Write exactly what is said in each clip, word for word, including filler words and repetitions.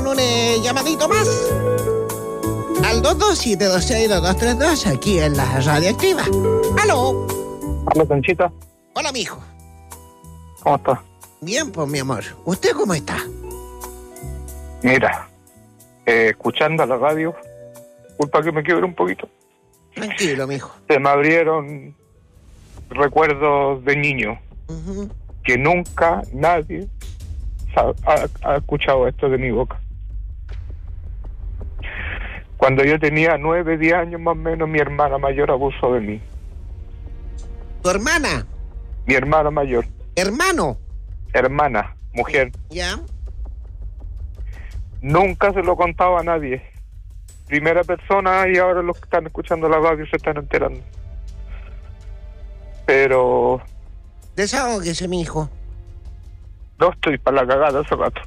un eh, llamadito más al dos dos siete dos seis dos dos tres dos aquí en la Radioactiva. ¡Aló! Hola, Conchita. Hola, mijo. ¿Cómo estás? Bien, pues, mi amor. ¿Usted cómo está? Mira, eh, escuchando la radio, culpa que me quiebre un poquito. Tranquilo, mijo. Se me abrieron recuerdos de niño, Uh-huh. que nunca nadie ha, ha, ha escuchado esto de mi boca. Cuando yo tenía nueve, diez años más o menos, mi hermana mayor abusó de mí. ¿Tu hermana? Mi hermana mayor. ¿Hermano? Hermana, mujer. ¿Ya? Nunca se lo contaba a nadie. Primera persona, y ahora los que están escuchando la radio se están enterando. Pero Desahógese, mi hijo. no estoy para la cagada hace rato.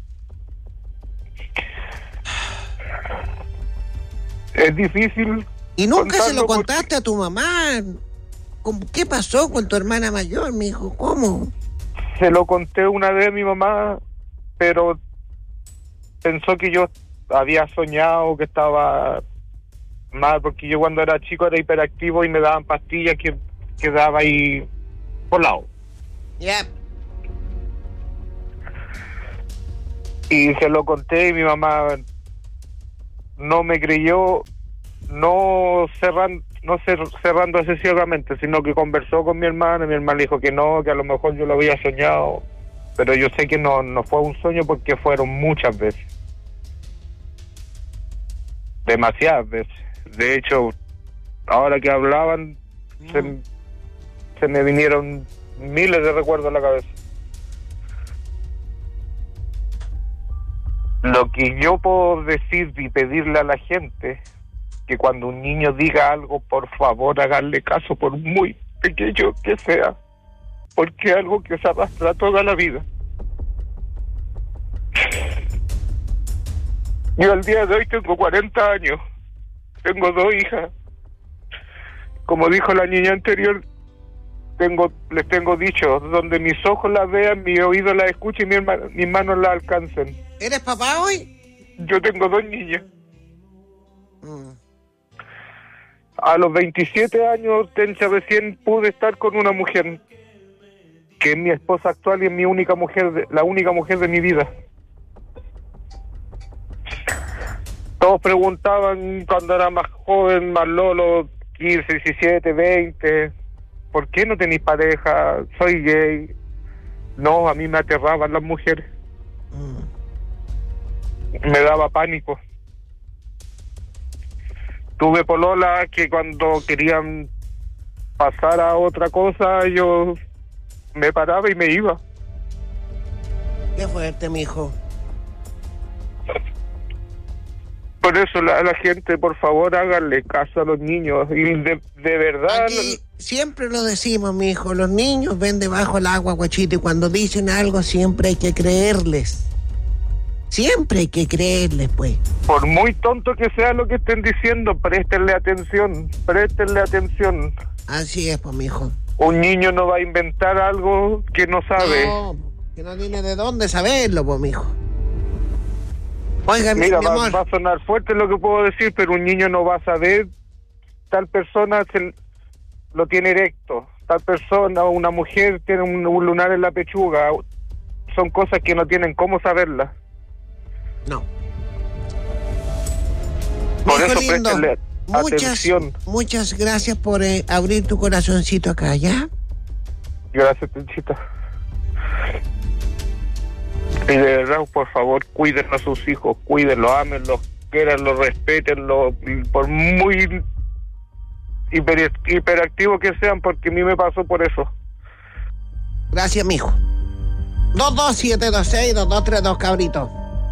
Es difícil. ¿Y nunca se lo contarlo contaste porque a tu mamá? ¿Cómo- ¿Qué pasó con tu hermana mayor, mi hijo? ¿Cómo? Se lo conté una vez a mi mamá, pero pensó que yo había soñado, que estaba mal, porque yo cuando era chico era hiperactivo y me daban pastillas que quedaba ahí volado. Ya. Y se lo conté y mi mamá no me creyó, no cerrando, no cer- cerrando así ciegamente, sino que conversó con mi hermana, y mi hermana le dijo que no, que a lo mejor yo lo había soñado, pero yo sé que no, no fue un sueño porque fueron muchas veces. Demasiadas veces. De hecho, ahora que hablaban, Mm. se, se me vinieron miles de recuerdos a la cabeza. Lo que yo puedo decir y pedirle a la gente, que cuando un niño diga algo, por favor, háganle caso, por muy pequeño que sea, porque es algo que se arrastra toda la vida. Yo al día de hoy tengo cuarenta años, tengo dos hijas. Como dijo la niña anterior, tengo, les tengo dicho, donde mis ojos las vean, mi oído las escuche y mi herma- mis manos las alcancen. ¿Eres papá hoy? Yo tengo dos niñas. Mm. A los veintisiete años, Tencha, recién pude estar con una mujer, que es mi esposa actual y es mi única mujer, de, la única mujer de mi vida. Todos preguntaban cuando era más joven, más lolo, quince, diecisiete, veinte, ¿por qué no tenéis pareja? Soy gay. No, a mí me aterraban las mujeres. Mm. Me daba pánico. Tuve polola que cuando querían pasar a otra cosa, yo me paraba y me iba. Qué fuerte, mi hijo. Por eso la, la gente, por favor, háganle caso a los niños. Y de, de verdad... Aquí siempre lo decimos, mi hijo. Los niños ven debajo el agua, guachito, y cuando dicen algo siempre hay que creerles. Siempre hay que creerles, pues. Por muy tonto que sea lo que estén diciendo, préstenle atención, préstenle atención. Así es, pues, mi hijo. Un niño no va a inventar algo que no sabe. No, que no tiene de dónde saberlo, pues, mi hijo. Oiga, mi, Mira, mi va, amor. va a sonar fuerte lo que puedo decir, pero un niño no va a saber, tal persona se, lo tiene erecto, tal persona, una mujer tiene un, un lunar en la pechuga. Son cosas que no tienen cómo saberlas. No. Por Mi hijo eso lindo, préstenle muchas, atención. muchas gracias por eh, abrir tu corazoncito acá, ¿ya? Gracias, Tenchita. Y de verdad, por favor, cuiden a sus hijos, cuídenlos, ámenlos, quieranlos, respétenlos, y por muy hiper, hiperactivos que sean, porque a mí me pasó por eso. Gracias, mijo. dos dos siete dos seis dos dos tres dos, cabrito.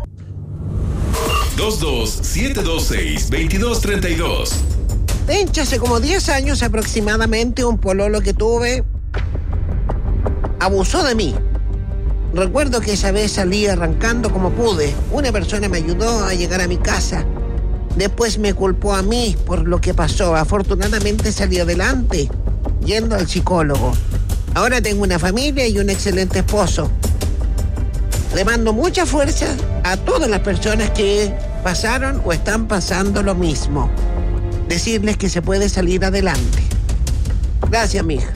dos dos siete dos seis dos dos tres dos. Tencha, hace como diez años aproximadamente, un pololo que tuve abusó de mí. Recuerdo que esa vez salí arrancando como pude. Una persona me ayudó a llegar a mi casa. Después me culpó a mí por lo que pasó. Afortunadamente salí adelante, yendo al psicólogo. Ahora tengo una familia y un excelente esposo. Le mando mucha fuerza a todas las personas que pasaron o están pasando lo mismo. Decirles que se puede salir adelante. Gracias, mija.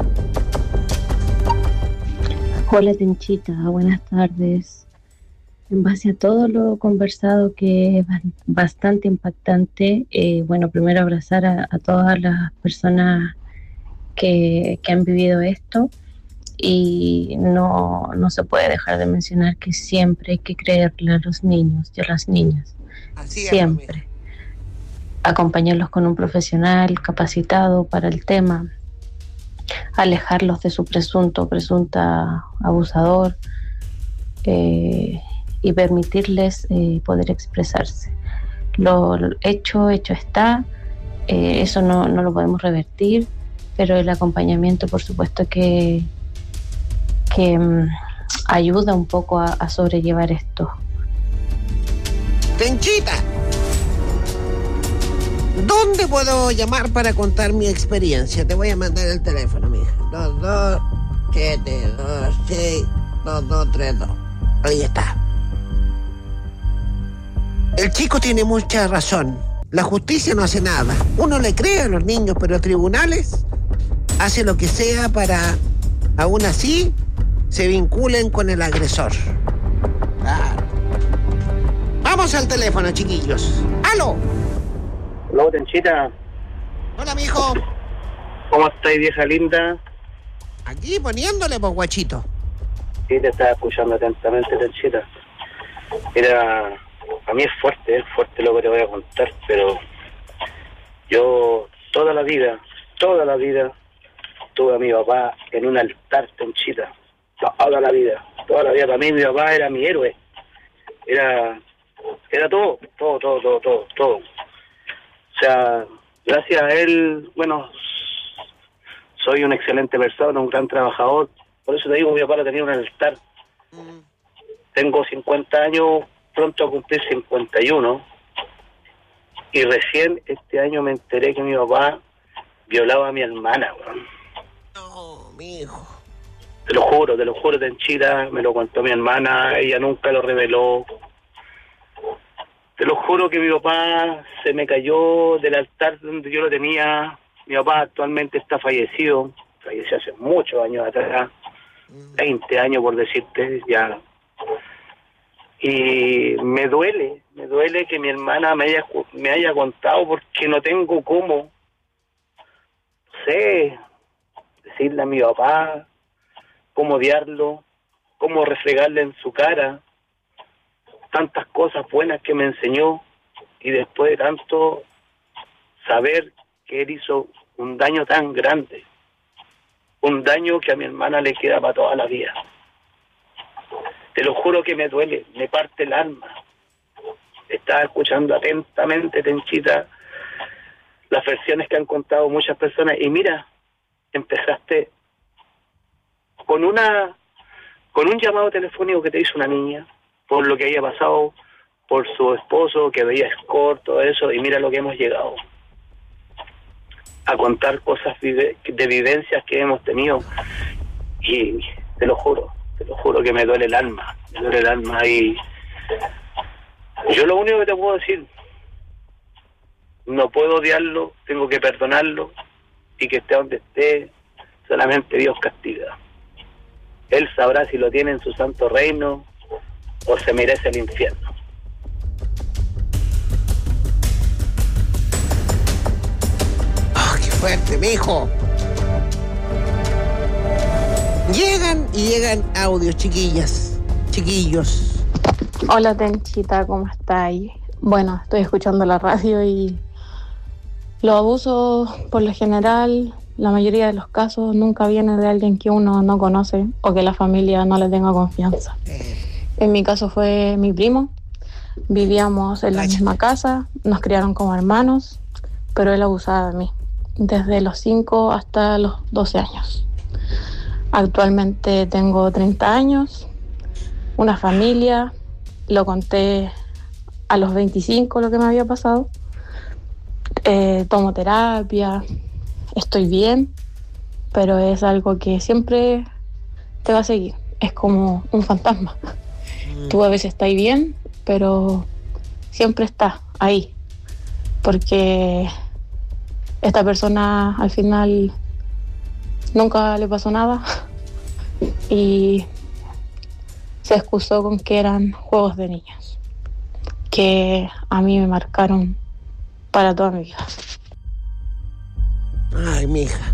Hola, Tenchita, buenas tardes. En base a todo lo conversado, que es bastante impactante, eh, bueno, primero abrazar a, a todas las personas que, que han vivido esto, y no, no se puede dejar de mencionar que siempre hay que creerle a los niños y a las niñas. Así siempre. Es, acompañarlos con un profesional capacitado para el tema, alejarlos de su presunto o presunta abusador, eh, y permitirles eh, poder expresarse. Lo, lo hecho, hecho está, eh, eso no, no lo podemos revertir, pero el acompañamiento, por supuesto, que, que um, ayuda un poco a, a sobrellevar esto. Tenchita, ¿dónde puedo llamar para contar mi experiencia? Te voy a mandar el teléfono, mija. dos dos siete dos seis dos dos tres dos. Ahí está. El chico tiene mucha razón. La justicia no hace nada. Uno le cree a los niños, pero tribunales hace lo que sea para, aún así, se vinculen con el agresor. Claro. Vamos al teléfono, chiquillos. ¡Aló! Hola, Tenchita. Hola, mijo. ¿Cómo estás, vieja linda? Aquí poniéndole, pues, guachito. Sí, te estaba escuchando atentamente, Tenchita. Mira, a mí es fuerte, es fuerte lo que te voy a contar, pero yo toda la vida, toda la vida, tuve a mi papá en un altar, Tenchita. Toda la vida, toda la vida. Para mí mi papá era mi héroe. Era, era todo, todo, todo, todo, todo, todo. O sea, gracias a él, bueno, soy una excelente persona, un gran trabajador. Por eso te digo, mi papá lo tenía en un altar. Mm. Tengo cincuenta años, pronto a cumplir cincuenta y uno. Y recién este año me enteré que mi papá violaba a mi hermana, weón. No, mi hijo. Te lo juro, te lo juro, Tenchita, me lo contó mi hermana, ella nunca lo reveló. Te lo juro que mi papá se me cayó del altar donde yo lo tenía. Mi papá actualmente está fallecido, falleció hace muchos años atrás, veinte años por decirte ya. Y me duele, me duele que mi hermana me haya, me haya contado, porque no tengo cómo, no sé, decirle a mi papá, cómo odiarlo, cómo refregarle en su cara tantas cosas buenas que me enseñó, y después de tanto saber que él hizo un daño tan grande, un daño que a mi hermana le queda para toda la vida. Te lo juro que me duele, me parte el alma. Estaba escuchando atentamente, Tenchita, las versiones que han contado muchas personas, y mira, empezaste con una con un llamado telefónico que te hizo una niña por lo que había pasado, por su esposo que veía escort, todo eso, y mira lo que hemos llegado a contar, cosas vive, de vivencias que hemos tenido, y te lo juro, te lo juro que me duele el alma, me duele el alma. Y yo lo único que te puedo decir, no puedo odiarlo, tengo que perdonarlo, y que esté donde esté, solamente Dios castiga. Él sabrá si lo tiene en su santo reino o se merece el infierno. ¡Oh, qué fuerte, mijo! Llegan y llegan audios, chiquillas, chiquillos. Hola, Tenchita, ¿cómo estáis? Bueno, estoy escuchando la radio y los abusos, por lo general, la mayoría de los casos nunca vienen de alguien que uno no conoce o que la familia no le tenga confianza. En mi caso fue mi primo. Vivíamos en la misma casa, nos criaron como hermanos, pero él abusaba de mí desde los cinco hasta los doce años. Actualmente tengo treinta años, una familia, lo conté a los veinticinco lo que me había pasado. Eh, tomo terapia, estoy bien, pero es algo que siempre te va a seguir, es como un fantasma. Mm. Tú a veces estás bien pero siempre está ahí, porque esta persona al final nunca le pasó nada y se excusó con que eran juegos de niños, que a mí me marcaron para toda mi vida. Ay, mija.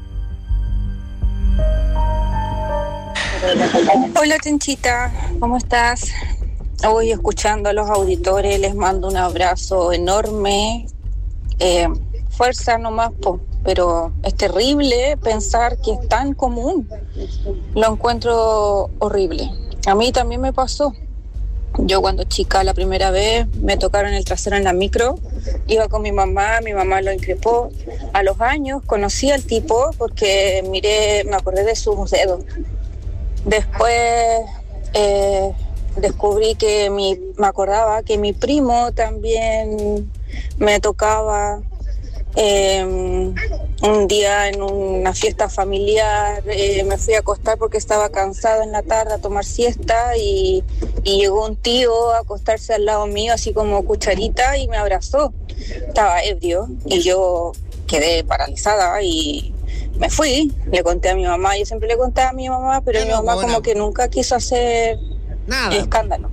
Hola, Tenchita, ¿cómo estás? Hoy escuchando a los auditores, les mando un abrazo enorme. Eh, fuerza nomás, po, pero es terrible pensar que es tan común. Lo encuentro horrible. A mí también me pasó. Yo cuando chica la primera vez me tocaron el trasero en la micro, iba con mi mamá, mi mamá lo increpó. A los años conocí al tipo porque miré, me acordé de sus dedos. Después eh, descubrí que mi, me acordaba que mi primo también me tocaba. Eh, un día en una fiesta familiar eh, me fui a acostar porque estaba cansada en la tarde a tomar siesta y, y llegó un tío a acostarse al lado mío así como cucharita y me abrazó. Estaba ebrio y yo quedé paralizada y me fui, le conté a mi mamá, yo siempre le contaba a mi mamá, pero mi mamá como que nunca quiso hacer nada, escándalo.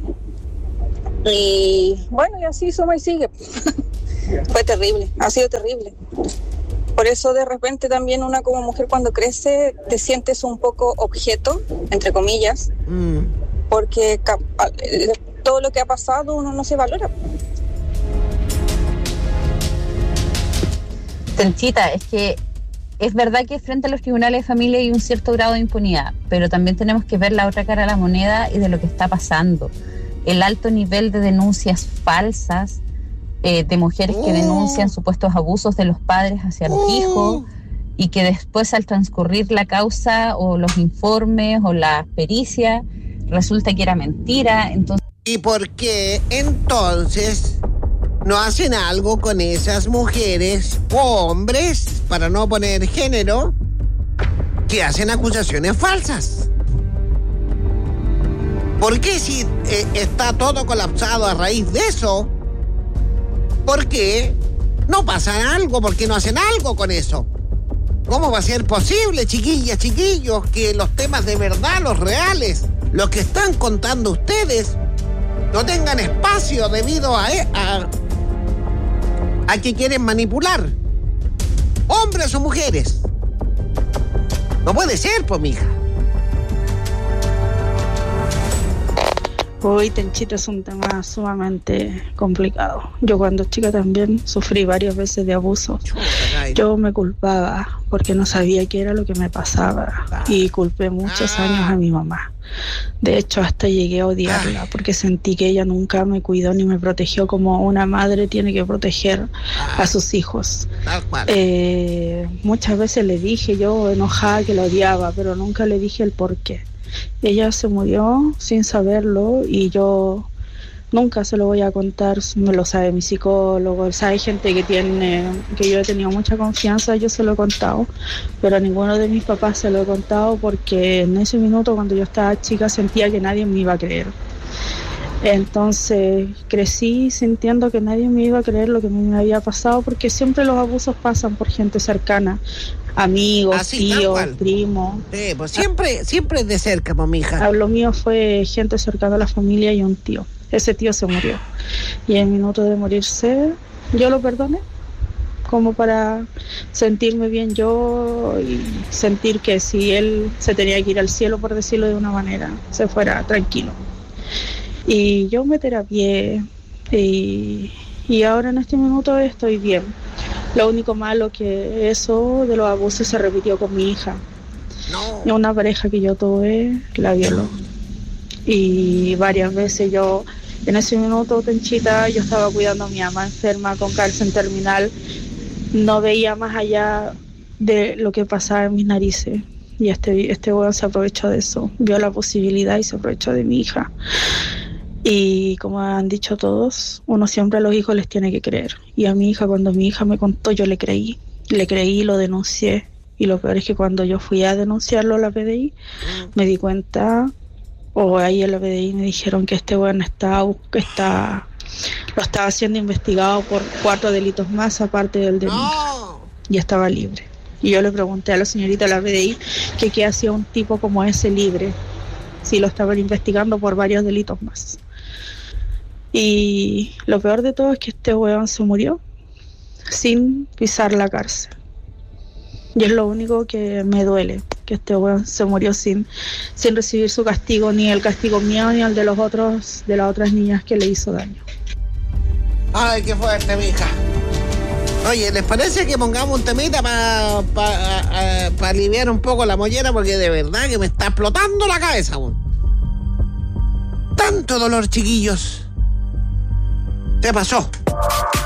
Y bueno, y así suma y sigue. Fue terrible, ha sido terrible. Por eso de repente también una como mujer cuando crece te sientes un poco objeto, entre comillas, mm. porque todo lo que ha pasado uno no se valora. Tenchita, es que es verdad que frente a los tribunales de familia hay un cierto grado de impunidad, pero también tenemos que ver la otra cara de la moneda y de lo que está pasando. El alto nivel de denuncias falsas, Eh, de mujeres que denuncian supuestos abusos de los padres hacia los hijos y que después al transcurrir la causa o los informes o la pericia resulta que era mentira. Entonces, ¿y por qué entonces no hacen algo con esas mujeres o hombres, para no poner género, que hacen acusaciones falsas? ¿Por qué si eh, está todo colapsado a raíz de eso? ¿Por qué no pasa algo? ¿Por qué no hacen algo con eso? ¿Cómo va a ser posible, chiquillas, chiquillos, que los temas de verdad, los reales, los que están contando ustedes, no tengan espacio debido a, a, a que quieren manipular? ¿Hombres o mujeres? No puede ser, pues, mija. Hoy, Tenchita, es un tema sumamente complicado. Yo cuando chica también sufrí varias veces de abuso. Yo me culpaba porque no sabía qué era lo que me pasaba y culpé muchos años a mi mamá. De hecho, hasta llegué a odiarla porque sentí que ella nunca me cuidó ni me protegió como una madre tiene que proteger a sus hijos. Eh, muchas veces le dije yo enojada que la odiaba, pero nunca le dije el por qué. Ella se murió sin saberlo y yo nunca se lo voy a contar, me lo sabe mi psicólogo, sabe gente que tiene, que yo he tenido mucha confianza, yo se lo he contado, pero a ninguno de mis papás se lo he contado porque en ese minuto cuando yo estaba chica sentía que nadie me iba a creer. Entonces crecí sintiendo que nadie me iba a creer lo que me había pasado porque siempre los abusos pasan por gente cercana. Amigos, así, tíos, primos. Sí, pues siempre, siempre es de cerca, pues, mija. Lo mío fue gente cercana a la familia y un tío. Ese tío se murió. Y en el minuto de morirse, yo lo perdoné. Como para sentirme bien yo y sentir que si él se tenía que ir al cielo, por decirlo de una manera, se fuera tranquilo. Y yo me terapié y, y ahora en este minuto estoy bien. Lo único malo que eso de los abusos se repitió con mi hija. No. Una pareja que yo tuve la violó. Y varias veces yo, en ese minuto, Tenchita, yo estaba cuidando a mi mamá enferma con cáncer terminal. No veía más allá de lo que pasaba en mis narices. Y este, este weón se aprovechó de eso. Vio la posibilidad y se aprovechó de mi hija. Y como han dicho todos, uno siempre a los hijos les tiene que creer. Y a mi hija, cuando mi hija me contó, yo le creí. Le creí, lo denuncié. Y lo peor es que cuando yo fui a denunciarlo a la P D I, me di cuenta o ahí en la P D I me dijeron que este weón está, que está, lo estaba siendo investigado por cuatro delitos más aparte del de No. y estaba libre. Y yo le pregunté a la señorita de la P D I que qué hacía un tipo como ese libre si lo estaban investigando por varios delitos más. Y lo peor de todo es que este weón se murió sin pisar la cárcel. Y es lo único que me duele, que este weón se murió sin, sin recibir su castigo, ni el castigo mío, ni el de los otros, de las otras niñas que le hizo daño. Ay, qué fuerte, mija. Oye, ¿les parece que pongamos un temita para pa, pa aliviar un poco la mollera? Porque de verdad que me está explotando la cabeza, weón. Tanto dolor, chiquillos. ¿Qué pasó?